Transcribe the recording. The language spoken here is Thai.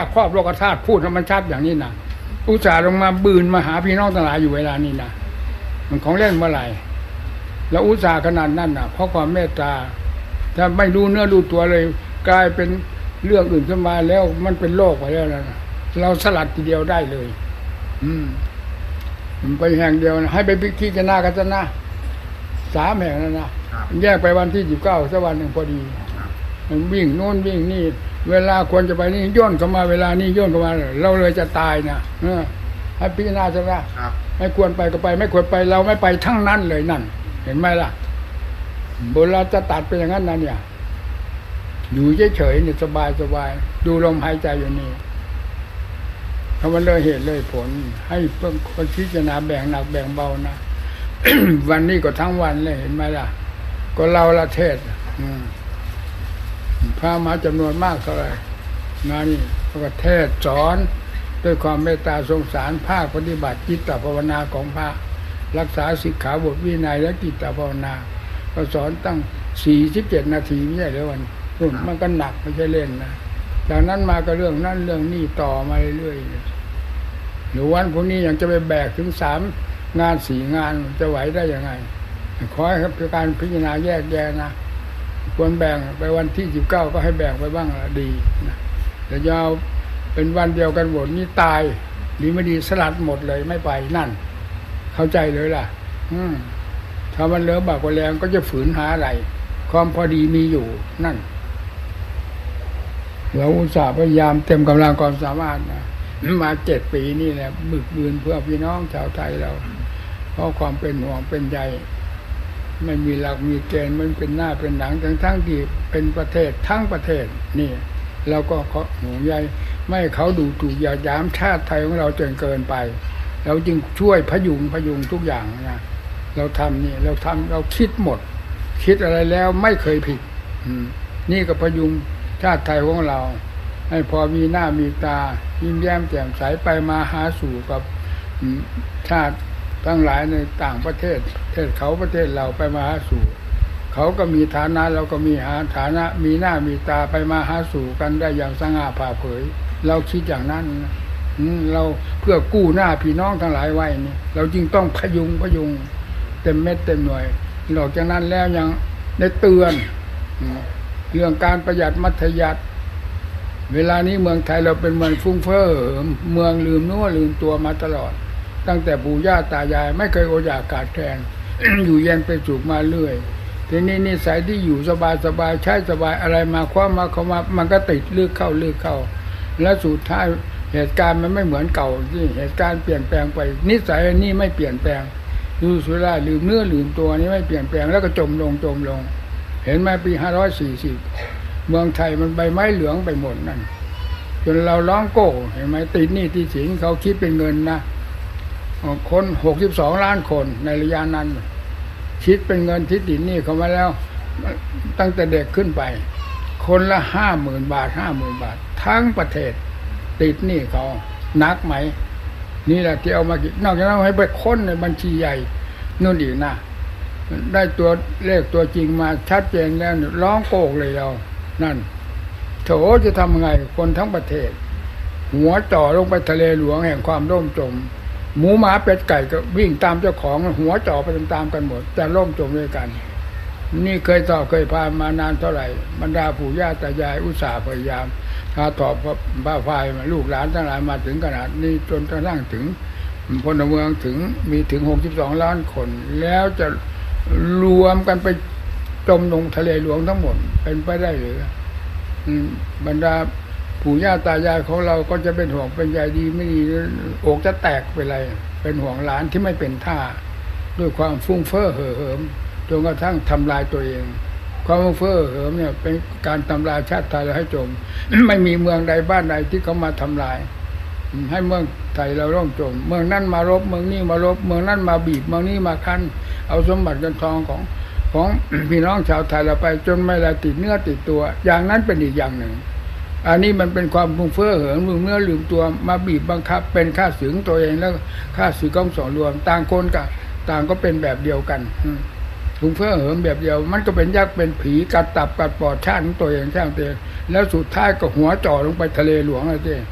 ครอบโลกธาตุพูดให้มันชัดอย่างนี้นะอุตส่าห์ลงมาบืนมาหาพี่น้องทั้งหลายอยู่เวลานี้นะมันของเล่นเมื่อไหร่แล้วอุตส่าห์ขนาดนั้นนะเพราะความเมตตาถ้าไม่รู้เนื้อรู้ตัวเลยกลายเป็นเรื่องอื่นขึ้นมาแล้วมันเป็นโลกไปแล้วนะเราสลัดทีเดียวได้เลยไปแห่งเดียวนะให้ไปพิจารณากันนะ3 แห่งนั่นนะแยกไปวันที่19สักวันหนึ่งพอดีมันวิ่งโน่นวิ่งนี่เวลาควรจะไปนี่ย่นเข้ามาเวลานี่ย่นเข้ามาเราเลยจะตายนะให้พิจารณาซะนะไม่ควรไปก็ไปไม่ควรไปเราไม่ไปทั้งนั้นเลยนั่นเห็นไหมล่ะโบราณจะตัดไปอย่างนั้นนะเนี่ยอยู่เฉยๆเนี่ยสบายดูลมหายใจอยู่นี่ถ้ามันเลยเหตุเลยผลให้เพิ่มคนพิจารณาแบ่งหนักแบ่งเบานะ วันนี้ก็ทั้งวันเลยเห็นไหมล่ะก็เราละเทศพระมาจำนวนมากเท่าไหร่งานนี้ก็เทศสอนด้วยความเมตตาสงสารภาคปฏิบัติจิตภาวนาของพระรักษาสิกขาบทวินัยและจิตภาวนาก็สอนตั้ง47 นาทีไม่ใช่หรือวันมันก็หนักไม่ใช่เล่นนะจากนั้นมาก็เรื่องนั้นเรื่องนี้ต่อมาเรื่อยๆหรือวันพวกนี้ยังจะไปแบกถึง3 งาน 4 งานจะไหวได้ยังไงขอให้ครับการพิจารณาแยกแยะนะควรแบ่งไปวันที่19ก็ให้แบ่งไปบ้างดีนะแต่ยาวเป็นวันเดียวกันหมดนี่ตายหรือไม่ดีสลัดหมดเลยไม่ไปนั่นเข้าใจเลยล่ะถ้ามันเหลือบากกว่าแรงก็จะฝืนหาอะไรความพอดีมีอยู่นั่นเราอุตส่าห์พยายามเต็มกำลังความสามารถนะมา7 ปีนี่แหละบึกบืนเพื่อพี่น้องชาวไทยเราเพราะความเป็นห่วงเป็นใยไม่มีหลักมีเกณฑ์มันเป็นหน้าเป็นหลังทั้งที่เป็นประเทศทั้งประเทศนี่เราก็ห่วงใยไม่เขาดูถูกหยาดหยามชาติไทยของเราจนเกินไปเราจึงช่วยพยุงทุกอย่างนะเราทำนี่เราคิดหมดคิดอะไรแล้วไม่เคยผิดนี่ก็พยุงชาติไทยของเราให้พอมีหน้ามีตายิ้มแย้มแจ่มใสไปมาหาสู่กับชาติทั้งหลายในต่างประเทศเขาประเทศเราไปมาหาสู่เขาก็มีฐานะเราก็มีฐานะมีหน้ามีตาไปมาหาสู่กันได้อย่างสง่าผ่าเผยเราคิดอย่างนั้นเราเพื่อกู้หน้าพี่น้องทั้งหลายไว้นี่เราจึงต้องพยุงเต็มเม็ดเต็มหน่วยนอกจากนั้นแล้วยังได้เตือนเรื่องการประหยัดมัธยัสถ์เวลานี้เมืองไทยเราเป็นเมืองฟุ้งเฟ้อเมืองลืมเนื้อลืมตัวมาตลอดตั้งแต่ปู่ย่าตายายไม่เคยอดอยากขาดแคลน อยู่เย็นเป็นสุขมาเรื่อยทีนี้นิสัยที่อยู่สบายใช้สบายอะไรมาคว้ามาเข้ามามันก็ติดลึกเข้าแล้วสุดท้ายเหตุการณ์มันไม่เหมือนเก่าที่เหตุการณ์เปลี่ยนแปลงไปนิสัยอันนี้ไม่เปลี่ยนแปลงดูสุราลืมเนื้อลืมตัวนี้ไม่เปลี่ยนแปลงแล้วก็จมลงเห็นไหมปี540เมืองไทยมันใบไม้เหลืองไปหมดนั่นจนเราร้องโก้เห็นไหมติดหนี้ที่สินเขาคิดเป็นเงินนะคน62 ล้านคนในระยะนั้นคิดเป็นเงินที่ติดหนี้เขามาแล้วตั้งแต่เด็กขึ้นไปคนละ50,000 บาททั้งประเทศติดหนี้เขานักไหมนี่แหละที่เอามานอกจากนั้นให้ไปค้นในบัญชีใหญ่นู่นอีกนะได้ตัวเลขตัวจริงมาชัดเจนแล้วร้องโกกเลยเรานั่นโถจะทำไงคนทั้งประเทศหัวจ่อลงไปทะเลหลวงแห่งความร่มจมหมูหมาเป็ดไก่ก็วิ่งตามเจ้าของหัวจ่อไปตามกันหมดจะร่มจมด้วยกันนี่เคยพามานานเท่าไหร่บรรดาปู่ย่าตายายอุตส่าห์พยายามพาตอบบ้าไฟมาลูกหลานทั้งหลายมาถึงขนาดนี้จนกระทั่งถึงพลเมืองมีถึง62 ล้านคนแล้วจะรวมกันไปจมลงทะเลหลวงทั้งหมดเป็นไปได้หรือบรรดาปู่ย่าตายายของเราก็จะเป็นห่วงเป็นใยดีไม่ดีอกจะแตกไปอะไรเป็นห่วงหลานที่ไม่เป็นท่าด้วยความฟุ้งเฟ้อเห่อเหิมจนกระทั่งทำลายตัวเองความฟุ้งเฟ้อเหิมเนี่ยเป็นการทำลายชาติไทยเราให้จม ไม่มีเมืองใดบ้านใดที่เขามาทำลายให้เมืองไทยเราร่มจมเมืองนั้นมารบเมืองนี้มารบเมืองนั้นมาบีบเมืองนี้มาคั้นเอาสมบัติเงินทองของ พี่น้องชาวไทยเราไปจนไม่ละติดเนื้อติดตัวอย่างนั้นเป็นอีกอย่างหนึ่งอันนี้มันเป็นความฟุ้งเฟ้อเหิมลืมเนื้อลืมตัวมาบีบบังคับเป็นข้าศึกตัวเองแล้วข้าศึกของส่วนรวมต่างคนกับต่างก็เป็นแบบเดียวกันฟุ้งเฟ้อเหิมแบบเดียวมันก็เป็นยักษ์เป็นผีกัดตับกัดปอดชาติของตัวเองแล้วสุดท้ายก็หัวจ่อลงไปทะเลหลวงอะไร